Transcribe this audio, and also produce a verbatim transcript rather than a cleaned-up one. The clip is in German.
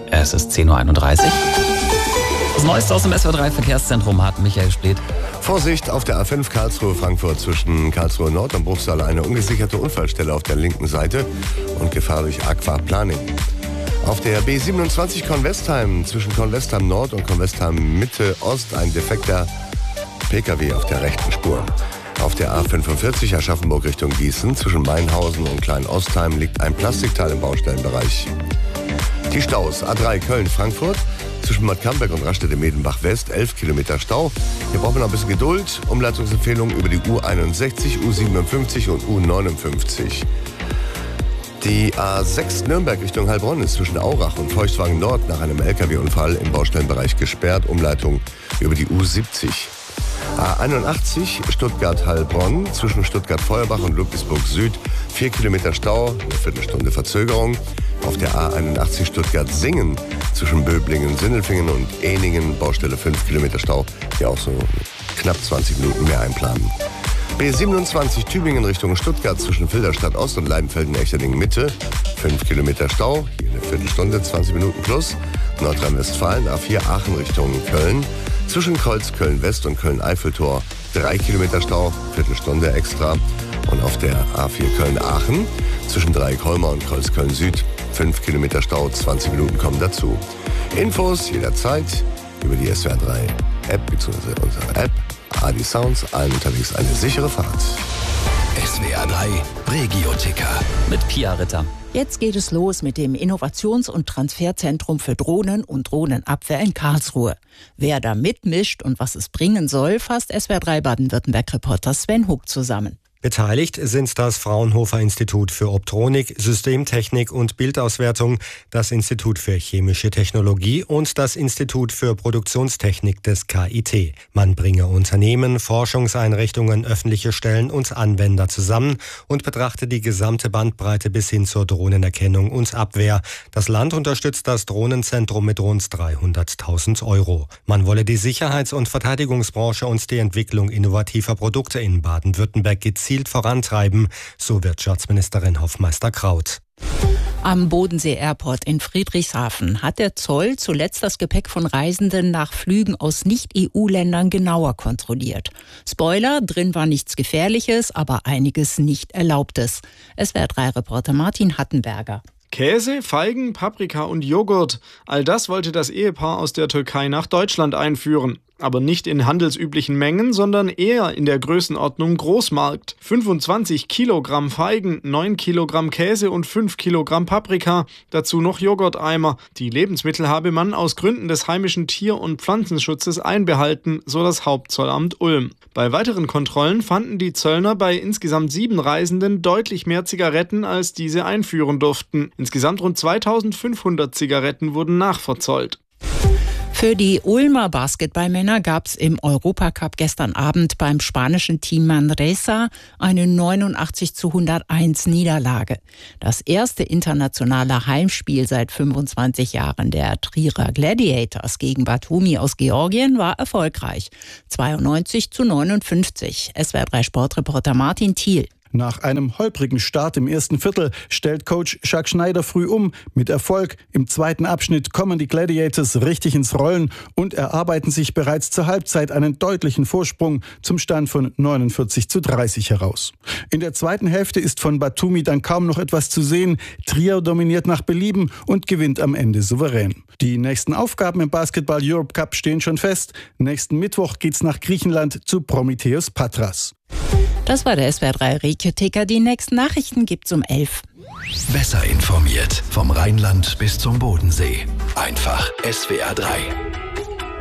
Es ist zehn Uhr einunddreißig. Das Neueste aus dem S W R drei Verkehrszentrum hat Michael Spleth. Vorsicht auf der A fünf Karlsruhe-Frankfurt zwischen Karlsruhe Nord und Bruchsal eine ungesicherte Unfallstelle auf der linken Seite und Gefahr durch Aquaplaning. Auf der B siebenundzwanzig Kornwestheim zwischen Kornwestheim Nord und Kornwestheim Mitte Ost ein defekter P K W auf der rechten Spur. Auf der A fünfundvierzig Aschaffenburg Richtung Gießen zwischen Mainhausen und Klein-Ostheim liegt ein Plastikteil im Baustellenbereich. Die Staus: A drei Köln-Frankfurt zwischen Bad Camberg und Raststätte-Medenbach West, elf Kilometer Stau. Hier braucht man noch ein bisschen Geduld. Umleitungsempfehlung über die U einundsechzig, U siebenundfünfzig und U neunundfünfzig. Die A sechs Nürnberg Richtung Heilbronn ist zwischen Aurach und Feuchtwagen Nord nach einem L K W-Unfall im Baustellenbereich gesperrt. Umleitung über die U siebzig. A einundachtzig Stuttgart-Heilbronn zwischen Stuttgart-Feuerbach und Ludwigsburg Süd, vier Kilometer Stau, eine Viertelstunde Verzögerung. Auf der A einundachtzig Stuttgart-Singen zwischen Böblingen, Sindelfingen und Ehningen, Baustelle fünf Kilometer Stau, hier auch so knapp zwanzig Minuten mehr einplanen. B siebenundzwanzig Tübingen Richtung Stuttgart zwischen Filderstadt Ost und Leibenfelden-Echterdingen Mitte, fünf Kilometer Stau, hier eine Viertelstunde, zwanzig Minuten plus. Nordrhein-Westfalen, A vier Aachen Richtung Köln, zwischen Kreuz Köln-West und Köln-Eiffeltor, drei Kilometer Stau, Viertelstunde extra. Und auf der A vier Köln-Aachen zwischen Dreieck-Holmer und Kreuz Köln-Süd, fünf Kilometer Stau, zwanzig Minuten kommen dazu. Infos jederzeit über die S W R drei App bzw. unsere App. A D Sounds, allen unterwegs eine sichere Fahrt. S W R drei Regioticker Mit Pia Ritter. Jetzt geht es los mit dem Innovations- und Transferzentrum für Drohnen und Drohnenabwehr in Karlsruhe. Wer da mitmischt und was es bringen soll, fasst S W R drei Baden-Württemberg-Reporter Sven Huck zusammen. Beteiligt sind das Fraunhofer Institut für Optronik, Systemtechnik und Bildauswertung, das Institut für Chemische Technologie und das Institut für Produktionstechnik des K I T. Man bringe Unternehmen, Forschungseinrichtungen, öffentliche Stellen und Anwender zusammen und betrachte die gesamte Bandbreite bis hin zur Drohnenerkennung und Abwehr. Das Land unterstützt das Drohnenzentrum mit rund dreihunderttausend Euro. Man wolle die Sicherheits- und Verteidigungsbranche und die Entwicklung innovativer Produkte in Baden-Württemberg gezielt vorantreiben, so Wirtschaftsministerin Hoffmeister-Kraut. Am Bodensee Airport in Friedrichshafen hat der Zoll zuletzt das Gepäck von Reisenden nach Flügen aus Nicht-E U-Ländern genauer kontrolliert. Spoiler, drin war nichts Gefährliches, aber einiges nicht Erlaubtes. S W R drei Reporter Martin Hattenberger. Käse, Feigen, Paprika und Joghurt. All das wollte das Ehepaar aus der Türkei nach Deutschland einführen. Aber nicht in handelsüblichen Mengen, sondern eher in der Größenordnung Großmarkt. fünfundzwanzig Kilogramm Feigen, neun Kilogramm Käse und fünf Kilogramm Paprika. Dazu noch Joghurteimer. Die Lebensmittel habe man aus Gründen des heimischen Tier- und Pflanzenschutzes einbehalten, so das Hauptzollamt Ulm. Bei weiteren Kontrollen fanden die Zöllner bei insgesamt sieben Reisenden deutlich mehr Zigaretten, als diese einführen durften. Insgesamt rund zweitausendfünfhundert Zigaretten wurden nachverzollt. Für die Ulmer Basketballmänner gab es im Europacup gestern Abend beim spanischen Team Manresa eine neunundachtzig zu hunderteins Niederlage. Das erste internationale Heimspiel seit fünfundzwanzig Jahren der Trierer Gladiators gegen Batumi aus Georgien war erfolgreich. zweiundneunzig zu neunundfünfzig. S W R drei Sportreporter Martin Thiel. Nach einem holprigen Start im ersten Viertel stellt Coach Jacques Schneider früh um. Mit Erfolg. Im zweiten Abschnitt kommen die Gladiators richtig ins Rollen und erarbeiten sich bereits zur Halbzeit einen deutlichen Vorsprung zum Stand von neunundvierzig zu dreißig heraus. In der zweiten Hälfte ist von Batumi dann kaum noch etwas zu sehen. Trier dominiert nach Belieben und gewinnt am Ende souverän. Die nächsten Aufgaben im Basketball Europe Cup stehen schon fest. Nächsten Mittwoch geht's nach Griechenland zu Prometheus Patras. Das war der S W R drei Regioticker. Die nächsten Nachrichten gibt's um elf. Besser informiert vom Rheinland bis zum Bodensee. Einfach S W R drei.